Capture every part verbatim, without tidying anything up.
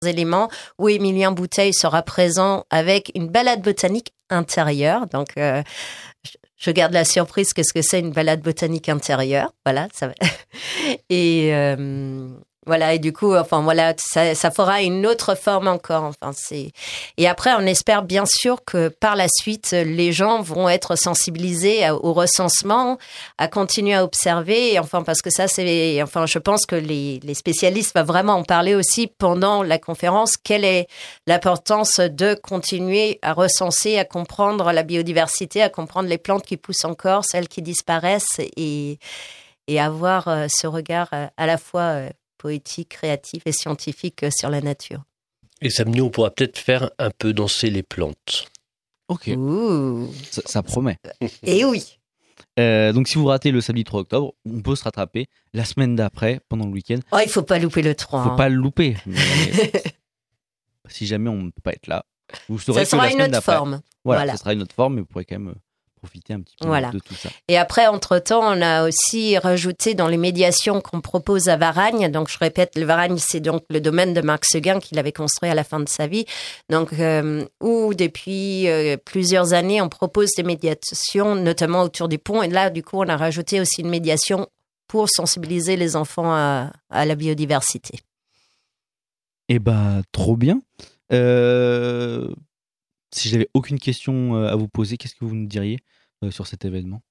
éléments où Émilien Bouteille sera présent avec une balade botanique intérieure. Donc, euh, je garde la surprise. Qu'est-ce que c'est une balade botanique intérieure? Voilà, ça va. Et euh, voilà, et du coup, enfin voilà, ça, ça fera une autre forme encore. Enfin, c'est et après, on espère bien sûr que par la suite, les gens vont être sensibilisés à, au recensement, à continuer à observer. Enfin, parce que ça, c'est, enfin, je pense que les, les spécialistes vont vraiment en parler aussi pendant la conférence. Quelle est l'importance de continuer à recenser, à comprendre la biodiversité, à comprendre les plantes qui poussent encore, celles qui disparaissent, et et avoir euh, ce regard euh, à la fois euh, poétique, créatif et scientifique sur la nature. Et samedi, on pourra peut-être faire un peu danser les plantes. Ok, Ouh. ça, ça promet. Et oui. Euh, donc si vous ratez le samedi trois octobre, on peut se rattraper la semaine d'après, pendant le week-end. Oh, il faut pas louper le trois. Faut hein. pas le louper. Mais si jamais on ne peut pas être là, vous saurez Ça que sera la une semaine autre d'après. forme. Voilà, Voilà. ça sera une autre forme, mais vous pourrez quand même euh, profiter un petit peu Voilà. de tout ça. Et après, entre-temps, on a aussi rajouté dans les médiations qu'on propose à Varagne. Donc, je répète, le Varagne, c'est donc le domaine de Marc Seguin qu'il avait construit à la fin de sa vie. Donc, euh, où depuis euh, plusieurs années, on propose des médiations, notamment autour du pont. Et là, du coup, on a rajouté aussi une médiation pour sensibiliser les enfants à, à la biodiversité. Eh ben, trop bien. Euh, si j'avais aucune question euh, à vous poser, qu'est-ce que vous nous diriez euh, sur cet événement?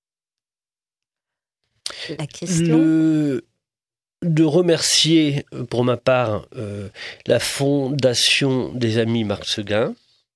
La question Le... De remercier, pour ma part, euh, la Fondation des Amis Marc Seguin,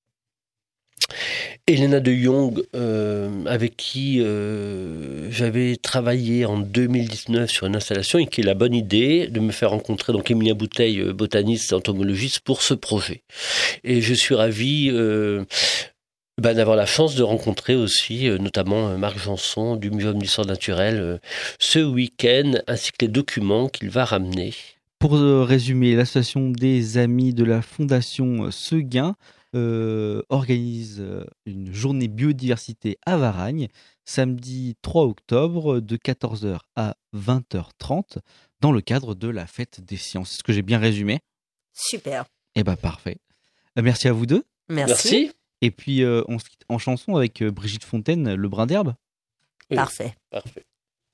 Elena de Jong, euh, avec qui euh, j'avais travaillé en deux mille dix-neuf sur une installation et qui a la bonne idée de me faire rencontrer donc Émilien Bouteille, botaniste, entomologiste, pour ce projet. Et je suis ravi euh, ben, d'avoir la chance de rencontrer aussi euh, notamment euh, Marc Janson du Muséum d'Histoire Naturelle euh, ce week-end, ainsi que les documents qu'il va ramener. Pour euh, résumer, l'association des Amis de la Fondation Seguin euh, organise euh, une journée biodiversité à Varagne, samedi trois octobre, de quatorze heures à vingt heures trente, dans le cadre de la Fête des Sciences. Est-ce que j'ai bien résumé? Super. Eh bien, parfait. Euh, merci à vous deux. Merci. Merci. Et puis, euh, on se quitte en chanson avec euh, Brigitte Fontaine, Le Brin d'herbe. Oui. Parfait. Parfait.